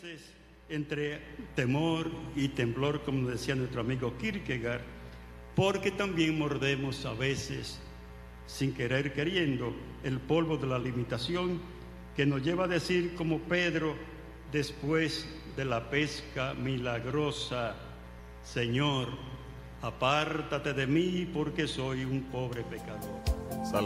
veces entre temor y temblor, como decía nuestro amigo Kierkegaard, porque también mordemos a veces, sin querer queriendo, el polvo de la limitación que nos lleva a decir como Pedro después de la pesca milagrosa: Señor, apártate de mí porque soy un pobre pecador.